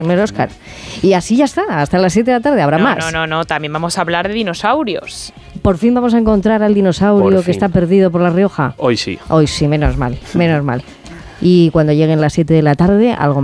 Oscar. Y así ya está, hasta las 7 de la tarde habrá más. No, también vamos a hablar de dinosaurios. Por fin vamos a encontrar al dinosaurio que está perdido por La Rioja. Hoy sí. Hoy sí, menos mal. Y cuando lleguen las 7 de la tarde, algo